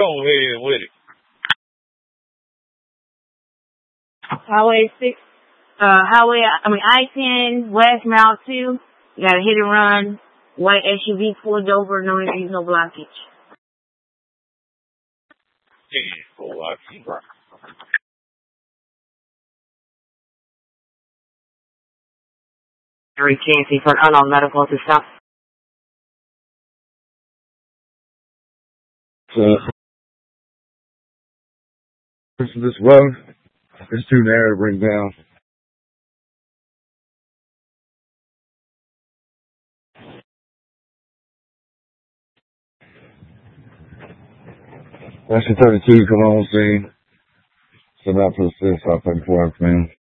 Go ahead with it. I-10, West Route 2. You got a hit and run. White SUV pulled over, no interviews, no blockage. Yeah, oh, I see. Chancy for an unknown medical to stop. So, this road is too narrow to bring down. Section 32, come on scene. So now for the 6, I'll take 4 man.